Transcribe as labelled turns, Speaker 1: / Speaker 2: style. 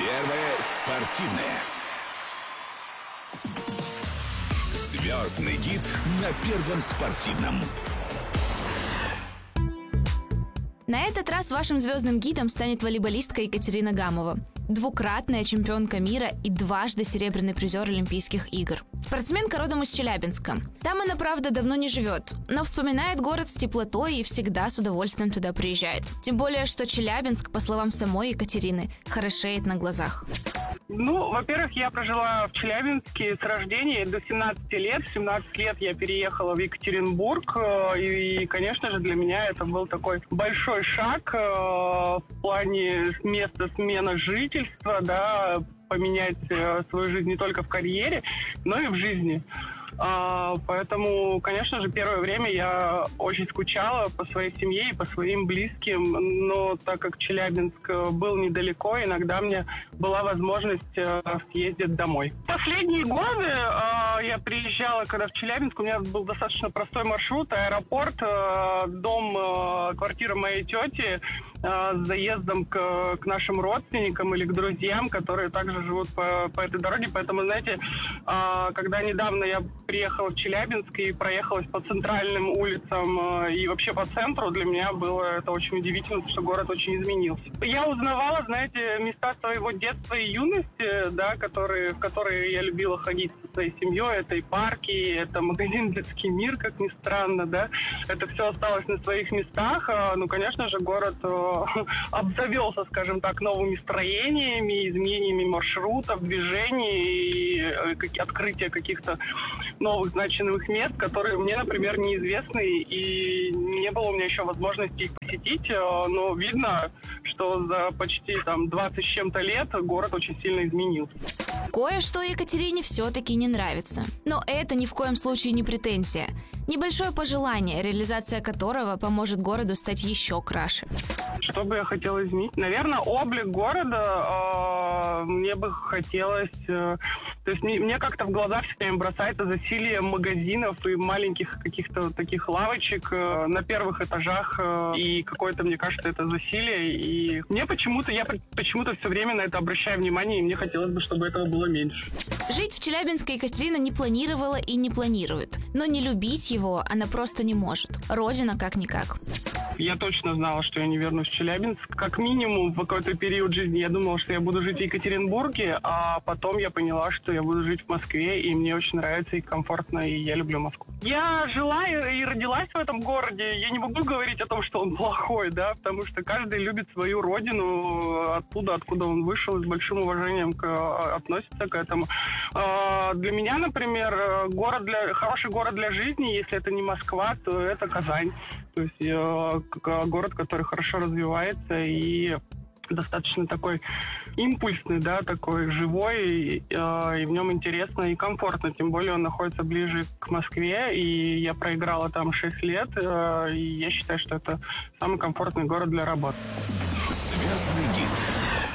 Speaker 1: Первое спортивное. Звездный гид на Первом спортивном.
Speaker 2: На этот раз вашим звездным гидом станет волейболистка Екатерина Гамова, двукратная чемпионка мира и дважды серебряный призер Олимпийских игр. Спортсменка родом из Челябинска. Там она, правда, давно не живет, но вспоминает город с теплотой и всегда с удовольствием туда приезжает. Тем более, что Челябинск, по словам самой Екатерины, хорошеет на глазах.
Speaker 3: Во-первых, я прожила в Челябинске с рождения до 17 лет. В 17 лет я переехала в Екатеринбург. И, конечно же, для меня это был такой большой шаг в плане места смены жительства, да, поменять свою жизнь не только в карьере, но и в жизни. Поэтому, конечно же, первое время я очень скучала по своей семье и по своим близким, но так как Челябинск был недалеко, иногда мне была возможность съездить домой. Последние годы я приезжала, когда в Челябинск, у меня был достаточно простой маршрут: аэропорт, дом, квартира моей тети, с заездом к нашим родственникам или к друзьям, которые также живут по этой дороге. Поэтому, знаете, когда недавно я приехала в Челябинск и проехалась по центральным улицам и вообще по центру, для меня было это очень удивительно, потому что город очень изменился. Я узнавала, знаете, места своего детства и юности, да, в которые я любила ходить со своей семьей. Это и парки, это магазин «Детский мир», как ни странно, да. Это все осталось на своих местах. Конечно же, город обзавелся, скажем так, новыми строениями, изменениями маршрутов, движений и открытия каких-то новых значимых мест, которые мне, например, неизвестны, и не было у меня еще возможности их посетить, но видно, что за почти 20 с чем-то лет город очень сильно изменился.
Speaker 2: Кое-что Екатерине все-таки не нравится. Но это ни в коем случае не претензия. Небольшое пожелание, реализация которого поможет городу стать еще краше.
Speaker 3: Что бы я хотела изменить? Наверное, облик города мне бы хотелось... То есть мне как-то в глаза все время бросается засилие магазинов и маленьких каких-то таких лавочек на первых этажах. И какое-то, мне кажется, это засилие. И я почему-то все время на это обращаю внимание, и мне хотелось бы, чтобы этого было меньше.
Speaker 2: Жить в Челябинске Екатерина не планировала и не планирует. Но не любить его она просто не может. Родина как-никак.
Speaker 3: Я точно знала, что я не вернусь в Челябинск. Как минимум, в какой-то период жизни я думала, что я буду жить в Екатеринбурге, а потом я поняла, что я буду жить в Москве, и мне очень нравится и комфортно, и я люблю Москву. Я жила и родилась в этом городе. Я не могу говорить о том, что он плохой, да, потому что каждый любит свою родину, оттуда, откуда он вышел, с большим уважением относится к этому. Для меня, например, хороший город для жизни, если это не Москва, то это Казань. То есть город, который хорошо развивается и достаточно такой импульсный, да, такой живой, и в нем интересно и комфортно. Тем более он находится ближе к Москве, и я проиграла там 6 лет, и я считаю, что это самый комфортный город для работы.
Speaker 1: Звездный гид.